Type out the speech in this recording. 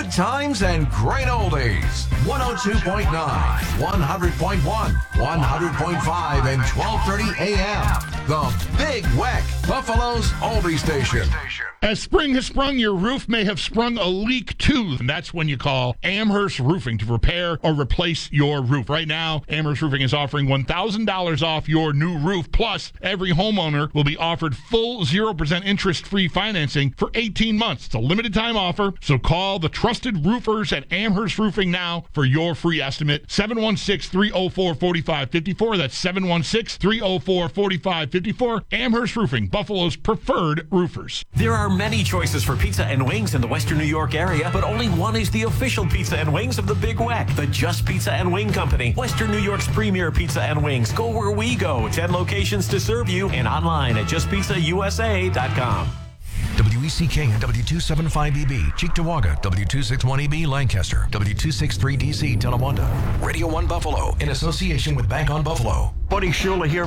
Good times and great oldies. 102.9, 100.1, 100.5, and 12:30 a.m. The Big Weck, Buffalo's oldie station. As spring has sprung, your roof may have sprung a leak too, and that's when you call Amherst Roofing to repair or replace your roof. Right now, Amherst Roofing is offering $1,000 off your new roof, plus every homeowner will be offered full 0% interest-free financing for 18 months. It's a limited time offer, so call the trusted roofers at Amherst Roofing now for your free estimate. 716-304-4554. That's 716-304-4554. Amherst Roofing, Buffalo's preferred roofers. There are many choices for pizza and wings in the Western New York area, but only one is the official pizza and wings of the Big Weck, the Just Pizza and Wing Company, Western New York's premier pizza and wings. Go where we go. 10 locations to serve you, and online at justpizzausa.com. WECK and W275EB, Cheektowaga, W261EB, Lancaster, W263DC, Tonawanda, Radio 1 Buffalo, in association with Bank on Buffalo. Buddy Shula here.